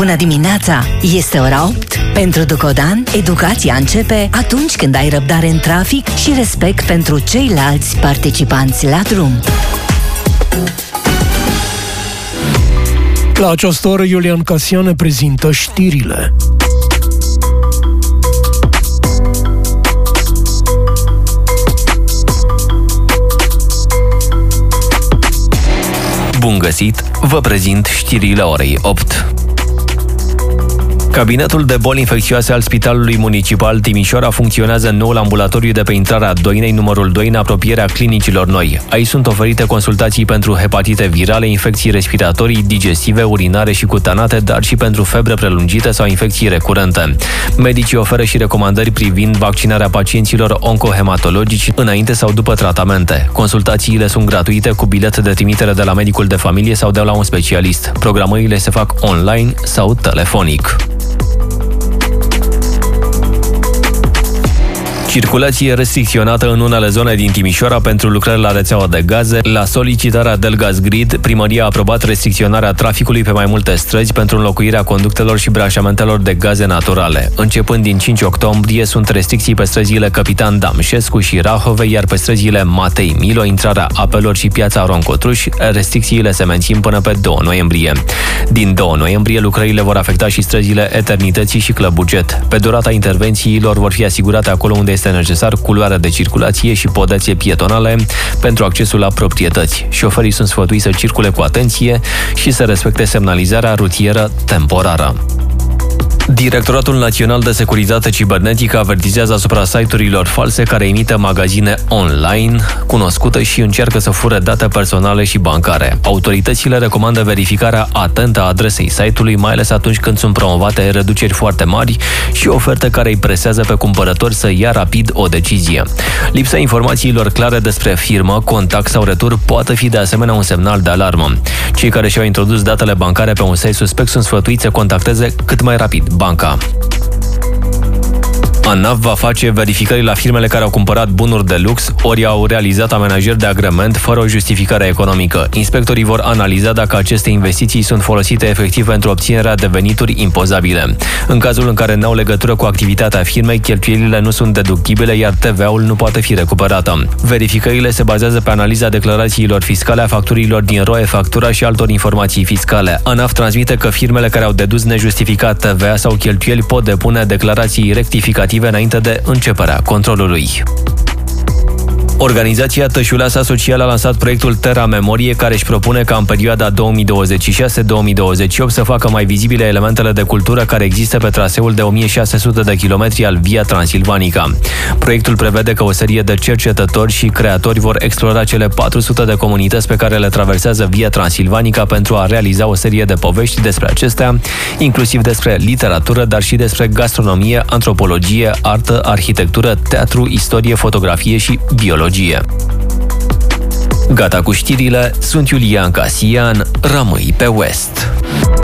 Bună dimineața! Este ora 8. Pentru Ducodan, educația începe atunci când ai răbdare în trafic și respect pentru ceilalți participanți la drum. La această oră, Iulian Casian ne prezintă știrile. Bun găsit! Vă prezint știrile orei 8. Cabinetul de boli infecțioase al Spitalului Municipal Timișoara funcționează în noul ambulatoriu de pe intrarea Doinei, numărul 2, în apropierea clinicilor noi. Aici sunt oferite consultații pentru hepatite virale, infecții respiratorii, digestive, urinare și cutanate, dar și pentru febră prelungită sau infecții recurente. Medicii oferă și recomandări privind vaccinarea pacienților oncohematologici înainte sau după tratamente. Consultațiile sunt gratuite cu bilet de trimitere de la medicul de familie sau de la un specialist. Programările se fac online sau telefonic. Circulație restricționată în unele zone din Timișoara pentru lucrări la rețeaua de gaze. La solicitarea Delgaz Grid, primăria a aprobat restricționarea traficului pe mai multe străzi pentru înlocuirea conductelor și branșamentelor de gaze naturale. Începând din 5 octombrie sunt restricții pe străzile Capitan Damșescu și Rahove, iar pe străzile Matei Milo, intrarea apelor și piața Roncotruș, restricțiile se mențin până pe 2 noiembrie. Din 2 noiembrie, lucrările vor afecta și străzile Eternității și Clăbuget. Pe durata intervențiilor vor fi asigurate acolo unde este necesar culoarea de circulație și podețe pietonale pentru accesul la proprietăți. Șoferii sunt sfătuiți să circule cu atenție și să respecte semnalizarea rutieră temporară. Directoratul Național de Securitate Cibernetică avertizează asupra site-urilor false care imită magazine online cunoscute și încearcă să fure date personale și bancare. Autoritățile recomandă verificarea atentă a adresei site-ului, mai ales atunci când sunt promovate reduceri foarte mari și oferte care îi presează pe cumpărători să ia rapid o decizie. Lipsa informațiilor clare despre firmă, contact sau retur poate fi de asemenea un semnal de alarmă. Cei care și-au introdus datele bancare pe un site suspect sunt sfătuiți să contacteze cât mai rapid banca. ANAF va face verificări la firmele care au cumpărat bunuri de lux ori au realizat amenajări de agrement fără o justificare economică. Inspectorii vor analiza dacă aceste investiții sunt folosite efectiv pentru obținerea de venituri impozabile. În cazul în care n-au legătură cu activitatea firmei, cheltuielile nu sunt deductibile, iar TVA-ul nu poate fi recuperată. Verificările se bazează pe analiza declarațiilor fiscale, a facturilor din ROE, factura și altor informații fiscale. ANAF transmite că firmele care au dedus nejustificat TVA sau cheltuieli pot depune declarații rectificative înainte de începerea controlului. Organizația Tășuleasa Socială a lansat proiectul Terra Memorie, care își propune ca în perioada 2026-2028 să facă mai vizibile elementele de cultură care există pe traseul de 1600 de kilometri al Via Transilvanica. Proiectul prevede că o serie de cercetători și creatori vor explora cele 400 de comunități pe care le traversează Via Transilvanica pentru a realiza o serie de povești despre acestea, inclusiv despre literatură, dar și despre gastronomie, antropologie, artă, arhitectură, teatru, istorie, fotografie și biologie. Gata cu știrile, sunt Iulian Casian, rămâi pe West.